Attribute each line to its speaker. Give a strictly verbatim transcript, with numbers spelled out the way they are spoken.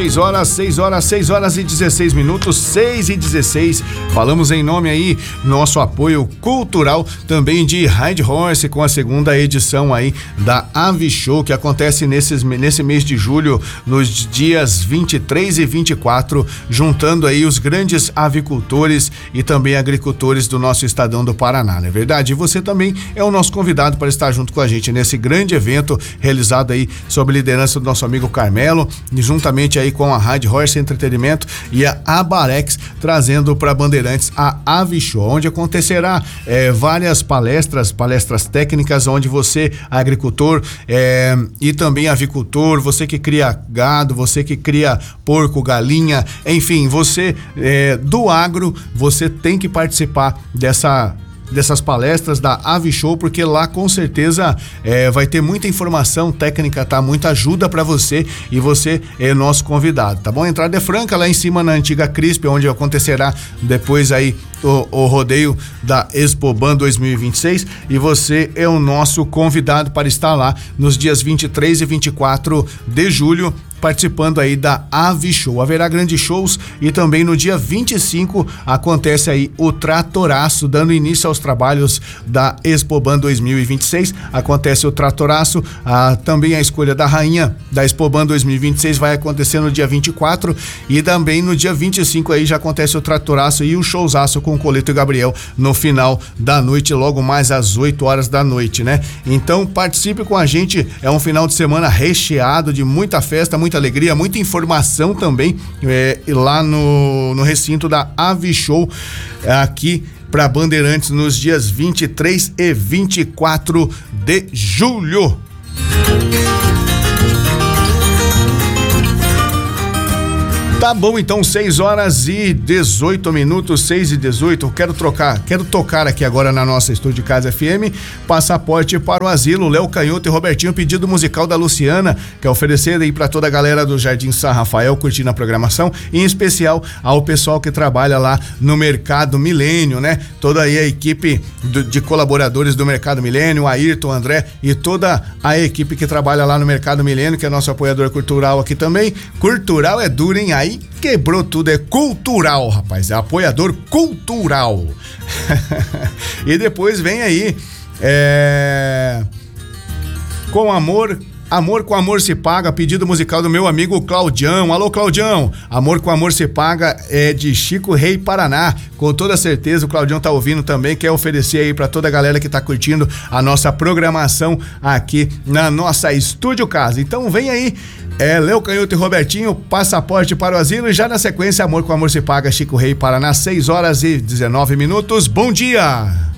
Speaker 1: seis horas, seis horas, seis horas e dezesseis minutos, seis e dezesseis. Falamos em nome aí, nosso apoio cultural também de Ride Horse, com a segunda edição aí da Avishow, que acontece nesses, nesse mês de julho, nos dias vinte e três e vinte e quatro, juntando aí os grandes avicultores e também agricultores do nosso estadão do Paraná, não é verdade? E você também é o nosso convidado para estar junto com a gente nesse grande evento realizado aí sob liderança do nosso amigo Carmelo, e juntamente aí com a Ride Horse Entretenimento e a Abarex, trazendo para Bandeirantes a Avishow, onde acontecerá é, várias palestras, palestras técnicas, onde você, agricultor é, e também avicultor, você que cria gado, você que cria porco, galinha, enfim, você é, do agro, você tem que participar dessa dessas palestras da Avishow, porque lá com certeza é, vai ter muita informação técnica, tá? Muita ajuda para você, e você é nosso convidado, tá bom? A entrada é franca lá em cima na antiga Crisp, onde acontecerá depois aí o, o rodeio da Expoban dois mil e vinte e seis, e você é o nosso convidado para estar lá nos dias vinte e três e vinte e quatro de julho, participando aí da Avishow. Haverá grandes shows, e também no dia vinte e cinco acontece aí o Tratoraço, dando início aos trabalhos da Expoban dois mil e vinte e seis. Acontece o Tratoraço, ah, também a escolha da rainha da Expoban dois mil e vinte e seis vai acontecer no dia vinte e quatro, e também no dia vinte e cinco aí já acontece o Tratoraço e o showzaço com o Coleto e Gabriel no final da noite, logo mais às oito horas da noite, né? Então participe com a gente, é um final de semana recheado de muita festa, muita alegria, muita informação também, é, lá no, no recinto da Avishow, aqui para Bandeirantes, nos dias vinte e três e vinte e quatro de julho. Tá bom, então, seis horas e dezoito minutos, seis e dezoito. Eu quero trocar, quero tocar aqui agora na nossa Estúdio Casa F M, Passaporte para o Asilo, Léo Canhoto e Robertinho, pedido musical da Luciana, que é oferecer aí para toda a galera do Jardim São Rafael curtindo a programação, e em especial ao pessoal que trabalha lá no Mercado Milênio, né? Toda aí a equipe do, de colaboradores do Mercado Milênio, Ayrton, André e toda a equipe que trabalha lá no Mercado Milênio, que é nosso apoiador cultural aqui também. Cultural é duro, hein? Aí quebrou tudo, é cultural, rapaz, é apoiador cultural. E depois vem aí é... Com Amor, Amor com Amor se Paga, pedido musical do meu amigo Claudião. Alô, Claudião, Amor com Amor se Paga é de Chico Rei Paraná. Com toda certeza o Claudião tá ouvindo também, quer oferecer aí pra toda a galera que tá curtindo a nossa programação aqui na nossa Estúdio Casa. Então vem aí, é Léo Canhoto e Robertinho, Passaporte para o Asilo, e já na sequência Amor com Amor se Paga, Chico Rei Paraná, seis horas e dezenove minutos. Bom dia!